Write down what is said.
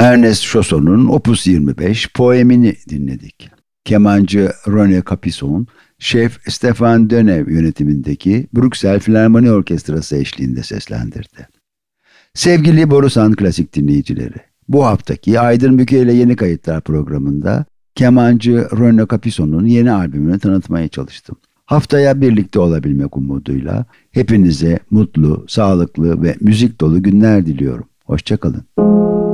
Ernest Chausson'un Opus 25 poemini dinledik. Kemancı René Capisson, şef Stefan Dönev yönetimindeki Brüksel Filarmoni Orkestrası eşliğinde seslendirdi. Sevgili Borusan Klasik dinleyicileri, bu haftaki Aydın Büke ile Yeni Kayıtlar programında kemancı René Capisson'un yeni albümünü tanıtmaya çalıştım. Haftaya birlikte olabilmek umuduyla hepinize mutlu, sağlıklı ve müzik dolu günler diliyorum. Hoşça kalın.